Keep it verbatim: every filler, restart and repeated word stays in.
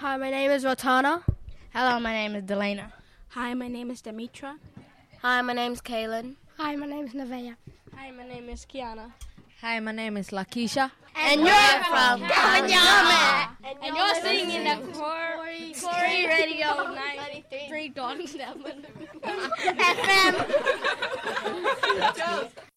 Hi, my name is Rotana. Hello, my name is Delana. Hi, my name is Demetra. Hi, my name is Kaylin. Hi, my name is Nevaeh. Hi, my name is Kiana. Hi, my name is Lakisha. And, and you're from Kamanyama. And, and you're sitting in the Corey, Corey Radio ninety-three point seven F M.